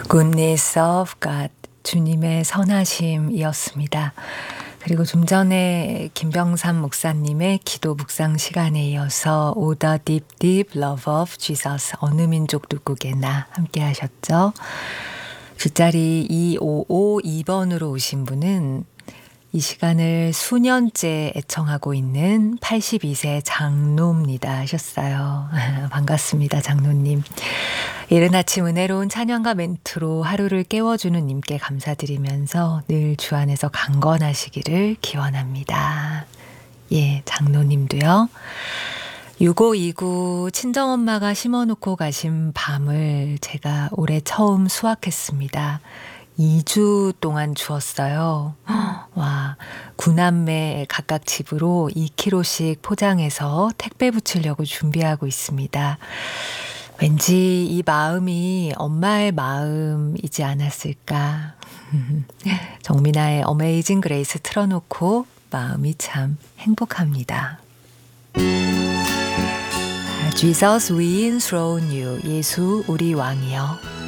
Goodness of God, 주님의 선하심이었습니다. 그리고 좀 전에 김병삼 목사님의 기도 묵상 시간에 이어서 O the deep deep love of Jesus, 어느 민족 누구게나 함께 하셨죠. 뒷자리 2552번으로 오신 분은 이 시간을 수년째 애청하고 있는 82세 장로입니다 하셨어요. 반갑습니다, 장로님. 이른 아침 은혜로운 찬양과 멘트로 하루를 깨워주는 님께 감사드리면서 늘 주 안에서 강건하시기를 기원합니다. 예, 장로님도요. 6529 친정엄마가 심어놓고 가신 밤을 제가 올해 처음 수확했습니다. 2주 동안 주었어요. 와, 9남매 각각 집으로 2kg씩 포장해서 택배 붙이려고 준비하고 있습니다. 왠지 이 마음이 엄마의 마음이지 않았을까. 정민아의 어메이징 그레이스 틀어놓고 마음이 참 행복합니다. Jesus, we enthrone you. 예수, 우리 왕이여.